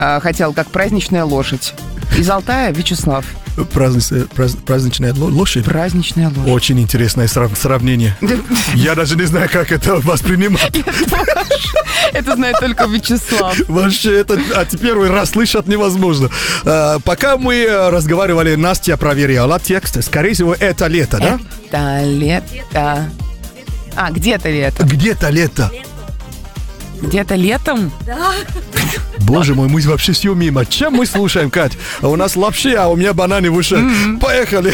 хотел как праздничная лошадь. Из Алтая Вячеслав. Праздничная лошадь? Праздничная лошадь. Очень интересное сравнение. Я даже не знаю, как это воспринимать. Это знает только Вячеслав. Вообще, это первый раз слышать невозможно. Пока мы разговаривали, Настя проверяла текст. Скорее всего, это лето, да? Это лето. Где-то лето. Где-то лето. Где-то летом? Да. Боже мой, мы вообще все мимо. Чем мы слушаем, Кать? У нас лапши, а у меня бананы в ушах. Поехали.